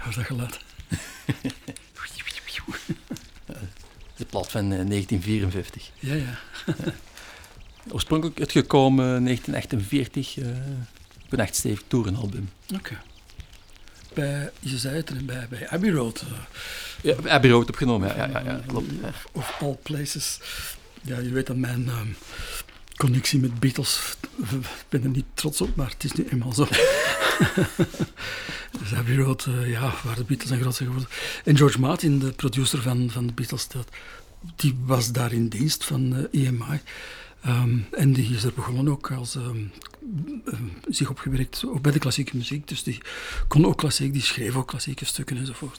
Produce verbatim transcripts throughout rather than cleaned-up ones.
Hoor dat geluid. De plaat van uh, negentien vierenvijftig. Ja, ja. Oorspronkelijk uitgekomen negentien achtenveertig. Uh, op een echt stevig tourenalbum. Oké. Okay. Bij, je zei het er, bij, bij Abbey Road. Uh, ja, bij Abbey Road opgenomen, ja, ja, ja, ja klopt. Ja. Of, of all places. Ja, je weet dat mijn um, connectie met Beatles, ik ben er niet trots op, maar het is nu eenmaal zo. Dus Abbey Road, uh, ja, waar de Beatles zijn groot zijn geworden. En George Martin, de producer van, van de Beatles, dat, die was daar in dienst van uh, E M I. Um, en die is er begonnen ook als um, um, zich opgewerkt ook bij de klassieke muziek. Dus die kon ook klassiek, die schreef ook klassieke stukken enzovoort.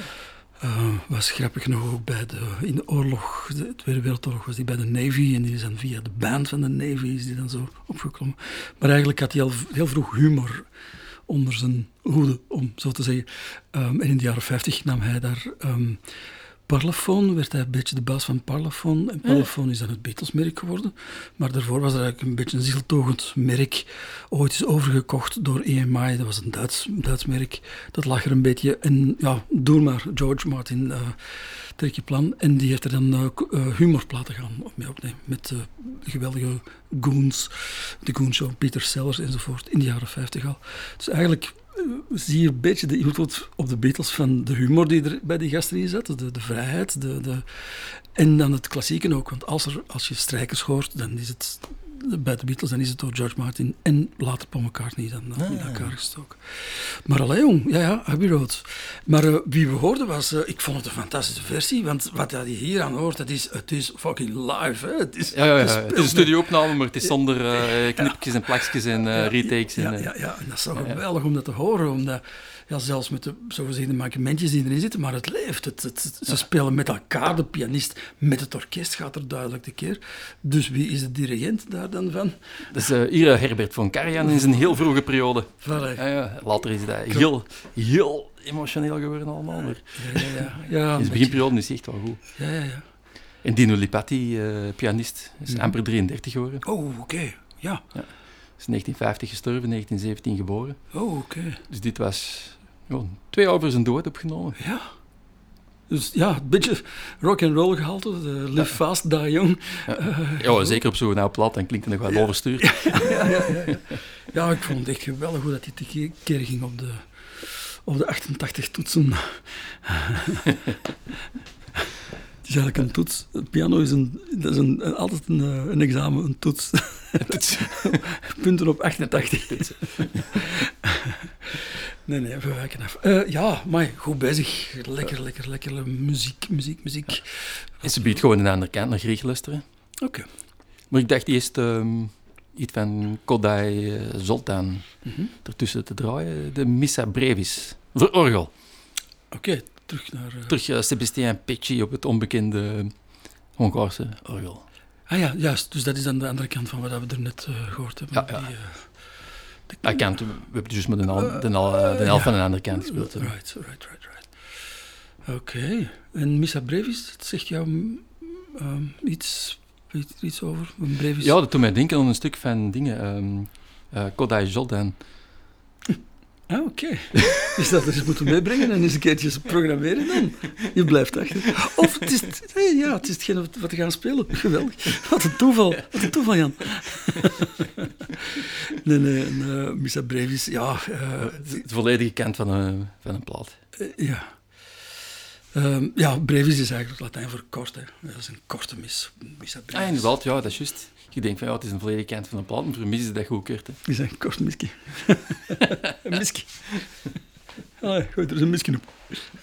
Uh, was grappig genoeg ook bij de, in de oorlog, de Tweede Wereldoorlog, was hij bij de Navy en die is dan via de band van de Navy is die dan zo opgeklommen. Maar eigenlijk had hij al heel vroeg humor onder zijn hoede, om zo te zeggen. Um, en in de jaren vijftig nam hij daar... Um, Parlophone, werd hij een beetje de baas van Parlophone. En Parlophone is dan het Beatles-merk geworden. Maar daarvoor was er eigenlijk een beetje een zieltogend merk. Ooit is overgekocht door E M I, dat was een Duits, Duits merk. Dat lag er een beetje in, ja, doe maar, George Martin, uh, trek je plan. En die heeft er dan uh, humorplaten gaan mee opnemen. Met uh, de geweldige Goons, de Goon Show, Peter Sellers enzovoort, in de jaren vijftig al. Dus eigenlijk... zie je een beetje de invloed op de Beatles van de humor die er bij die gasten in zat, de, de vrijheid, de, de, en dan het klassieke ook. Want als, er, als je strijkers hoort, dan is het bij de Beatles, dan is het door George Martin en later Paul McCartney dan ah, in elkaar gestoken. Maar allee jong, ja ja, Abbey Road. Maar uh, wie we hoorden was, uh, ik vond het een fantastische versie, want wat je hier aan hoort, het is, het is fucking live. Hè. Het is, ja, ja, ja. Het, het is een studioopname, maar het is zonder uh, knipjes en plakjes en uh, retakes. Ja, en, ja, ja, en dat is zo ja, geweldig ja. om dat te horen, omdat ja, zelfs met de zogezegde mankementjes die erin zitten, maar het leeft. Het, het, het, ze ja. spelen met elkaar, de pianist met het orkest gaat er duidelijk de keer. Dus wie is de dirigent daar dan van? Dat is uh, hier Herbert von Karajan in zijn heel vroege periode. Ja, ja, later is dat heel, heel emotioneel geworden allemaal. Maar ja, ja, ja. ja in zijn beginperiode is hij echt wel goed. Ja, ja, ja. En Dino Lipatti, uh, pianist, is mm. amper drieëndertig geworden. Oh, oké. Okay. Ja. ja. Is negentien vijftig gestorven, negentien zeventien geboren. Oh, oké. Okay. Dus dit was ja, twee jaar voor zijn dood opgenomen. Ja. Dus ja, een beetje rock and roll gehalte, uh, live ja. fast, die young. Ja, uh, ja zeker op zo'n oude plaat, dan klinkt het nog wel ja. overstuurd. Ja, ja, ja, ja, ja. ja, ik vond het echt geweldig hoe dat hij die keer ging op de, op de achtentachtig toetsen. Het is eigenlijk een toets. Het piano is, een, dat is een, altijd een, een examen, een toets. Punten op achtentachtig. Nee, nee, we wijken af. Uh, ja, maar goed bezig. Lekker, lekker, lekker. Muziek, muziek, muziek. Ja. En ze biedt gewoon aan de andere kant naar Griek luisteren. Oké. Okay. Maar ik dacht eerst um, iets van Kodály uh, Zoltán mm-hmm. ertussen te draaien. De Missa Brevis. Voor orgel. Oké, okay, terug naar... Uh... Terug uh, Sebastian Pecci op het onbekende uh, Hongaarse orgel. Ah ja, juist. Dus dat is aan de andere kant van wat we er net uh, gehoord hebben. Ja, ja. Die, uh, de kant, we hebben dus met de helft uh, uh, van de andere kant gespeeld. Right, right, right, right. Oké. Okay. En Missa Brevis, dat zegt jou um, iets, iets over? Een brevis? Ja, dat doet mij denken aan een stuk van dingen. Um, uh, Kodály Zoltán. Ah, oké. Okay. Dus dat er eens moeten meebrengen en eens een keertje programmeren dan. Je blijft achter. Of het is, hey, ja, het is hetgeen wat we gaan spelen. Geweldig. Wat een toeval. Wat een toeval, Jan. Nee, nee. En, uh, Missa Brevis, ja... Uh, de volledige kant van een, van een plaat. Uh, ja. Um, ja, Brevis is eigenlijk Latijn voor kort. Hè. Dat is een korte mis. Missa Brevis. Ah, inderdaad. Ja, dat is juist. Je denkt van ja, het is een volledige kant van een plaat, maar voor mis is dat goed kort. Het is een kort miskie. Een miskie. Ah, gooi er eens een miskie op.